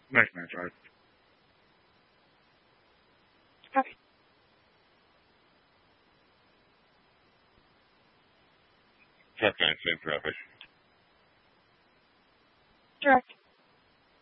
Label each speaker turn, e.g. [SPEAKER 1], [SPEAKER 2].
[SPEAKER 1] Nice match, right?
[SPEAKER 2] Okay.
[SPEAKER 3] Truck line, same traffic.
[SPEAKER 2] Direct.